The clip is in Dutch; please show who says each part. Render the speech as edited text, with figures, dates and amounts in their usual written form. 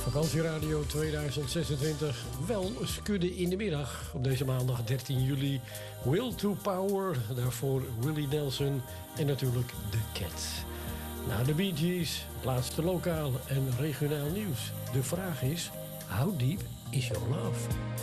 Speaker 1: Vakantieradio 2026. Wel skudden in de middag. Op deze maandag 13 juli. Will to Power. Daarvoor Willie Nelson. En natuurlijk The Cats. Na de Bee Gees. Laatste lokaal en regionaal nieuws. De vraag is: how deep is your love?